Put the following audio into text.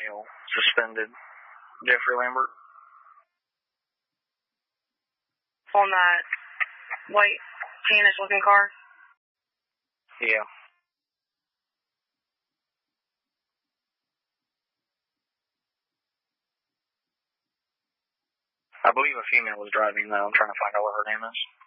male, suspended. Jeffrey Lambert. On that white tannish looking car? Yeah. I believe a female was driving, though. I'm trying to find out what her name is.